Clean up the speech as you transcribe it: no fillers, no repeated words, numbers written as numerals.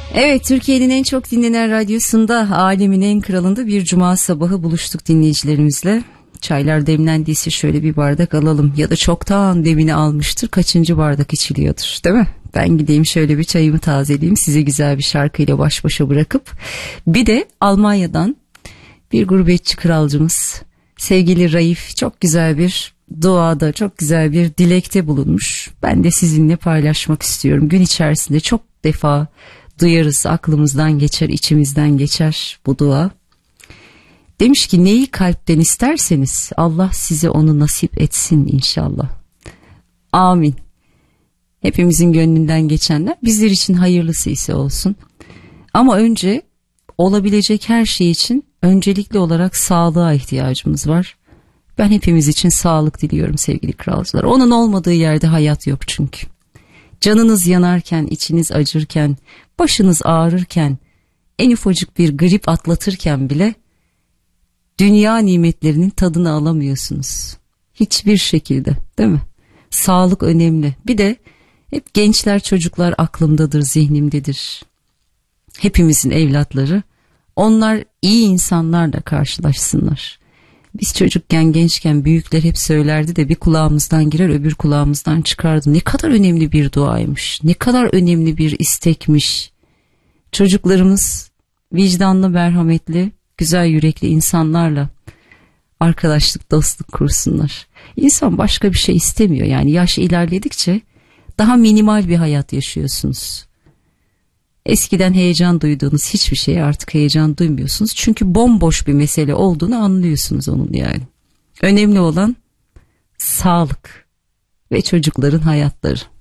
Evet, Türkiye'nin en çok dinlenen radyosunda, alemin en kralında bir cuma sabahı buluştuk dinleyicilerimizle. Çaylar demlendiyse şöyle bir bardak alalım, ya da çoktan demini almıştır, kaçıncı bardak içiliyordur, değil mi? Ben gideyim şöyle bir çayımı tazeleyeyim, size güzel bir şarkıyla baş başa bırakıp, bir de Almanya'dan bir gurbetçi kralcımız sevgili Raif çok güzel bir duada, çok güzel bir dilekte bulunmuş. Ben de sizinle paylaşmak istiyorum. Gün içerisinde çok defa duyarız, aklımızdan geçer, içimizden geçer bu dua. Demiş ki, neyi kalpten isterseniz Allah size onu nasip etsin inşallah. Amin. Hepimizin gönlünden geçenler bizler için hayırlısı ise olsun. Ama önce olabilecek her şey için öncelikli olarak sağlığa ihtiyacımız var. Ben hepimiz için sağlık diliyorum sevgili kralcılar. Onun olmadığı yerde hayat yok çünkü. Canınız yanarken, içiniz acırken, başınız ağrırken, en ufacık bir grip atlatırken bile dünya nimetlerinin tadını alamıyorsunuz. Hiçbir şekilde, değil mi? Sağlık önemli. Bir de hep gençler, çocuklar aklımdadır, zihnimdedir. Hepimizin evlatları. Onlar iyi insanlarla karşılaşsınlar. Biz çocukken, gençken büyükler hep söylerdi de bir kulağımızdan girer, öbür kulağımızdan çıkardı. Ne kadar önemli bir duaymış, ne kadar önemli bir istekmiş. Çocuklarımız vicdanlı, merhametli, güzel yürekli insanlarla arkadaşlık, dostluk kursunlar. İnsan başka bir şey istemiyor. Yani yaş ilerledikçe daha minimal bir hayat yaşıyorsunuz. Eskiden heyecan duyduğunuz hiçbir şeye artık heyecan duymuyorsunuz. Çünkü bomboş bir mesele olduğunu anlıyorsunuz onun yani. Önemli olan sağlık ve çocukların hayatları.